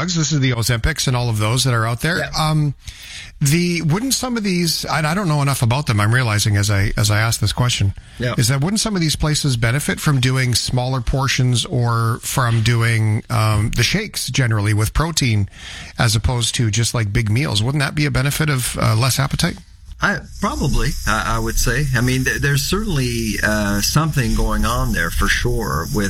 drugs. This is the Ozempics and all of those that are out there. Yeah. Wouldn't some of these, I don't know enough about them, I'm realizing as I ask this question, is that wouldn't some of these places benefit from doing smaller portions or from doing the shakes generally with protein as opposed to just like big meals? Wouldn't that be a benefit of less appetite? Probably, I would say. I mean, there's certainly something going on there for sure with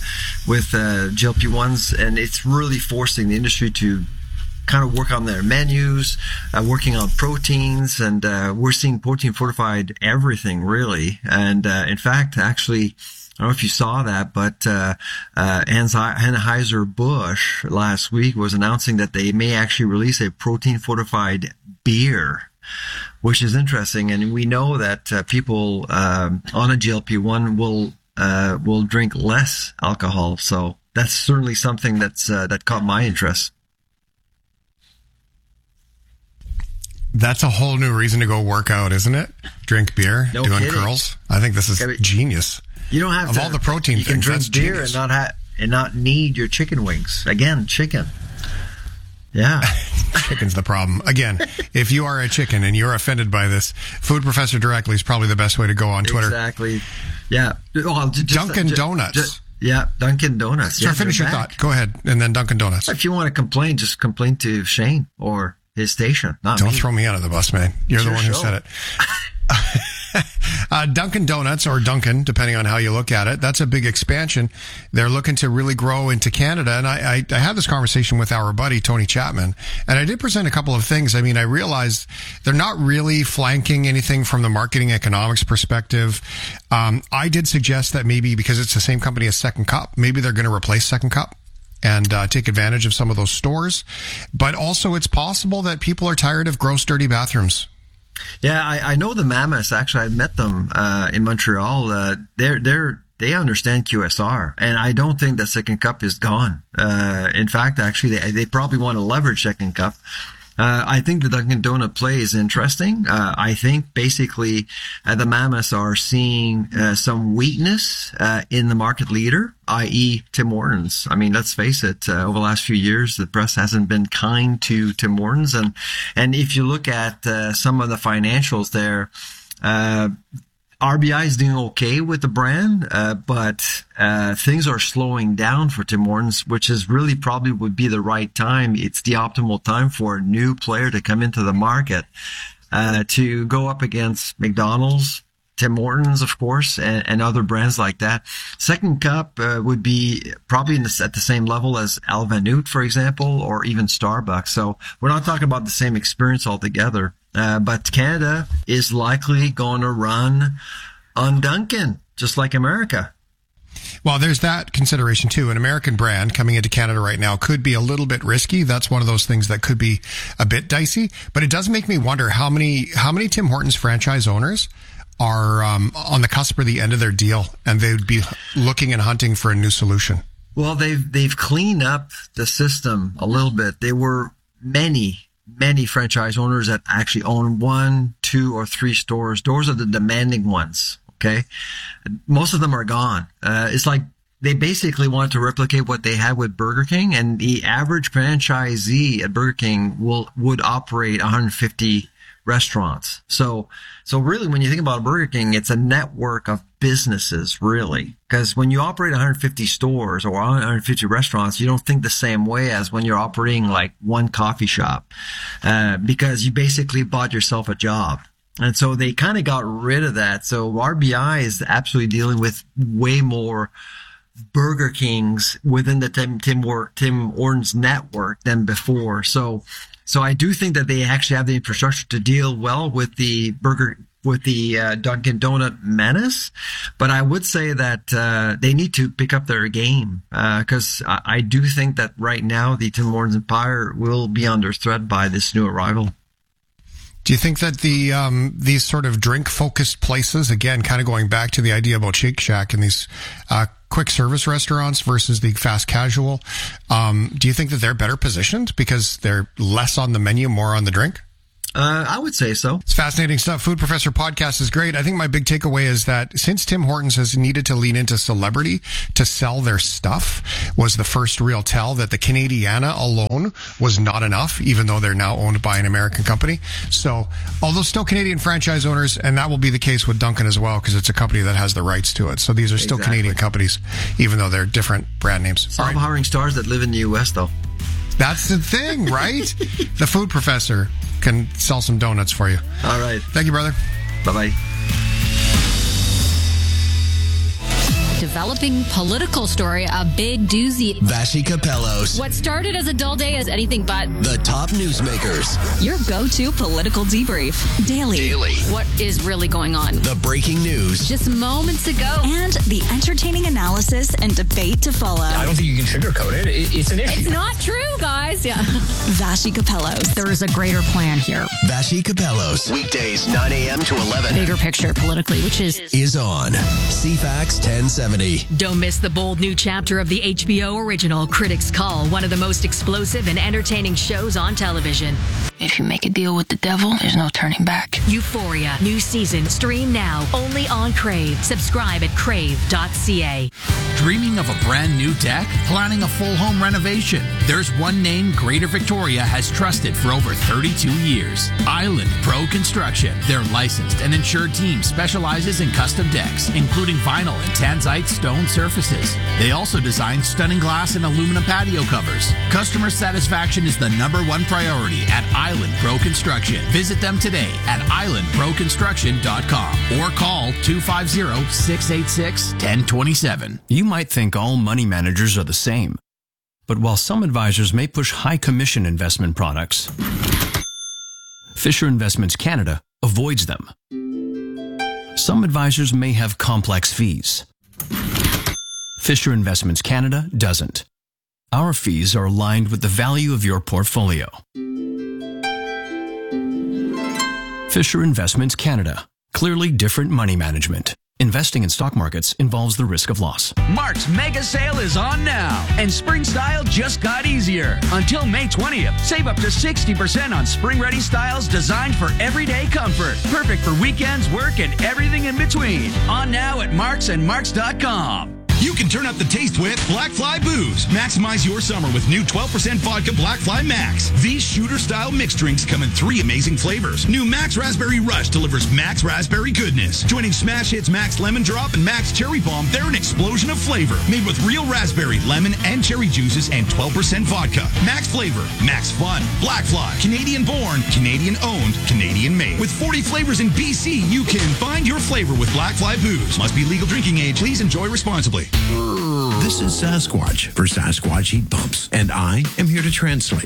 GLP-1s, and it's really forcing the industry to kind of work on their menus, working on proteins, and we're seeing protein fortified everything really. And in fact, actually, I don't know if you saw that, but Anheuser-Busch last week was announcing that they may actually release a protein fortified beer, which is interesting. And we know that people on a GLP-1 will drink less alcohol. So that's certainly something that caught my interest. That's a whole new reason to go work out, isn't it? Drink beer, no doing kidding. curls. I think this is genius. You don't have of to, all the protein you things. You can drink beer genius. and not need your chicken wings. Again, chicken. Yeah. Chicken's the problem. Again, if you are a chicken and you're offended by this, Food Professor directly is probably the best way to go on Twitter. Exactly. Yeah. Well, Dunkin' Donuts. Dunkin' Donuts. So finish your thought. Go ahead. And then Dunkin' Donuts. If you want to complain, just complain to Shane or his station. Don't throw me under the bus, man. You're the one who said it. Dunkin' Donuts, or Dunkin', depending on how you look at it, that's a big expansion. They're looking to really grow into Canada. And I had this conversation with our buddy, Tony Chapman, and I did present a couple of things. I mean, I realized they're not really flanking anything from the marketing economics perspective. I did suggest that maybe because it's the same company as Second Cup, maybe they're going to replace Second Cup and take advantage of some of those stores. But also it's possible that people are tired of gross, dirty bathrooms. Yeah, I know the Mammoths. Actually, I met them in Montreal. They understand QSR, and I don't think that Second Cup is gone. In fact, actually, they probably want to leverage Second Cup. I think the Dunkin' Donut play is interesting. I think basically the Mammoths are seeing some weakness in the market leader, i.e. Tim Hortons. I mean, let's face it, over the last few years, the press hasn't been kind to Tim Hortons. And if you look at some of the financials there, RBI is doing okay with the brand, but things are slowing down for Tim Hortons, which is really probably would be the right time. It's the optimal time for a new player to come into the market, to go up against McDonald's, Tim Hortons, of course, and other brands like that. Second Cup would be probably at the same level as Alvanute, for example, or even Starbucks. So we're not talking about the same experience altogether. But Canada is likely going to run on Dunkin', just like America. Well, there's that consideration too. An American brand coming into Canada right now could be a little bit risky. That's one of those things that could be a bit dicey. But it does make me wonder how many Tim Hortons franchise owners are on the cusp or the end of their deal, and they would be looking and hunting for a new solution. Well, they've cleaned up the system a little bit. There were many franchise owners that actually own 1, 2, or 3 stores. Those are the demanding ones. Okay. Most of them are gone. It's like they basically want to replicate what they had with Burger King, and the average franchisee at Burger King would operate 150 restaurants. So really, when you think about Burger King, it's a network of businesses, really. Because when you operate 150 stores or 150 restaurants, you don't think the same way as when you're operating like one coffee shop, because you basically bought yourself a job. And so they kind of got rid of that. So RBI is absolutely dealing with way more Burger Kings within the Tim Hortons network than before. So I do think that they actually have the infrastructure to deal well with the Dunkin' Donut menace. But I would say that they need to pick up their game, because I do think that right now the Tim Hortons empire will be under threat by this new arrival. Do you think that these sort of drink-focused places, again, kind of going back to the idea about Shake Shack and these quick service restaurants versus the fast casual, do you think that they're better positioned because they're less on the menu, more on the drink? I would say so. It's fascinating stuff. Food Professor podcast is great. I think my big takeaway is that since Tim Hortons has needed to lean into celebrity to sell their stuff, was the first real tell that the Canadiana alone was not enough, even though they're now owned by an American company. So, although still Canadian franchise owners, and that will be the case with Dunkin' as well, because it's a company that has the rights to it. So these are still Canadian companies, even though they're different brand names. Stop hiring stars that live in the U.S., though. That's the thing, right? The Food Professor can sell some donuts for you. All right. Thank you, brother. Bye-bye. Developing political story, a big doozy. Vassy Capellos. What started as a dull day is anything but The top newsmakers. Your go-to political debrief. Daily. What is really going on. The breaking news. Just moments ago. And the entertaining analysis and debate to follow. I don't think you can sugarcoat it. It's an issue. It's not true, guys. Yeah. Vassy Capellos. There is a greater plan here. Vassy Capellos. Weekdays 9 a.m. to 11. Bigger picture politically, which is on CFAX 1070. Don't miss the bold new chapter of the HBO original Critics Call, one of the most explosive and entertaining shows on television. If you make a deal with the devil, there's no turning back. Euphoria, new season, stream now, only on Crave. Subscribe at crave.ca. Dreaming of a brand new deck? Planning a full home renovation? There's one name Greater Victoria has trusted for over 32 years. Island Pro Construction. Their licensed and insured team specializes in custom decks, including vinyl and tanzite stone surfaces. They also design stunning glass and aluminum patio covers. Customer satisfaction is the #1 priority at Island Pro Construction. Visit them today at islandproconstruction.com or call 250-686-1027. You might think all money managers are the same. But while some advisors may push high commission investment products, Fisher Investments Canada avoids them. Some advisors may have complex fees. Fisher Investments Canada doesn't. Our fees are aligned with the value of your portfolio. Fisher Investments Canada. Clearly different money management. Investing in stock markets involves the risk of loss. Mark's mega sale is on now, and spring style just got easier. Until May 20th, save up to 60% on spring-ready styles designed for everyday comfort. Perfect for weekends, work, and everything in between. On now at Marks and Marks.com. You can turn up the taste with Black Fly Booze. Maximize your summer with new 12% vodka Black Fly Max. These shooter-style mixed drinks come in 3 amazing flavors. New Max Raspberry Rush delivers Max Raspberry goodness. Joining Smash Hits Max Lemon Drop and Max Cherry Bomb, they're an explosion of flavor. Made with real raspberry, lemon, and cherry juices and 12% vodka. Max flavor, Max fun. Black Fly, Canadian born, Canadian owned, Canadian made. With 40 flavors in BC, you can find your flavor with Black Fly Booze. Must be legal drinking age. Please enjoy responsibly. This is Sasquatch for Sasquatch Heat Pumps, and I am here to translate.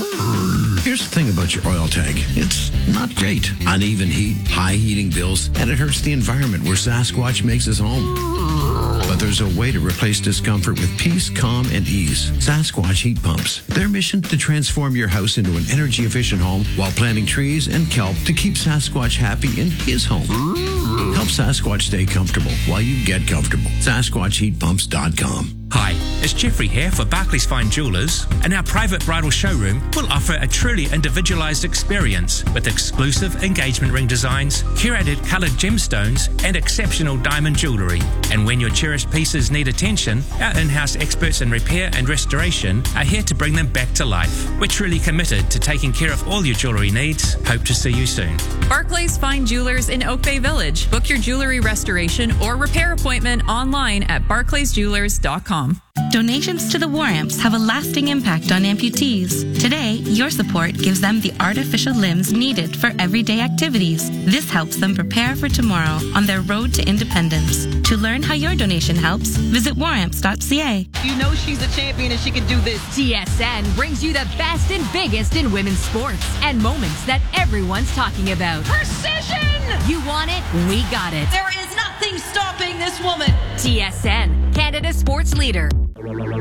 Here's the thing about your oil tank. It's not great. Uneven heat, high heating bills, and it hurts the environment where Sasquatch makes his home. But there's a way to replace discomfort with peace, calm, and ease. Sasquatch Heat Pumps. Their mission to transform your house into an energy-efficient home while planting trees and kelp to keep Sasquatch happy in his home. Help Sasquatch stay comfortable while you get comfortable. SasquatchHeatPumps.com. Hi, it's Jeffrey here for Barclays Fine Jewellers, and our private bridal showroom will offer a truly individualised experience with exclusive engagement ring designs, curated coloured gemstones, and exceptional diamond jewellery. And when your cherished pieces need attention, our in-house experts in repair and restoration are here to bring them back to life. We're truly committed to taking care of all your jewellery needs. Hope to see you soon. Barclays Fine Jewelers in Oak Bay Village. Book your jewellery restoration or repair appointment online at barclaysjewelers.com. Donations to the War Amps have a lasting impact on amputees. Today, your support gives them the artificial limbs needed for everyday activities. This helps them prepare for tomorrow on their road to independence. To learn how your donation helps, visit waramps.ca. You know she's a champion and she can do this. TSN brings you the best and biggest in women's sports and moments that everyone's talking about. Precision! You want it? We got it. There is nothing stopping this woman. TSN, Canada's sports leader.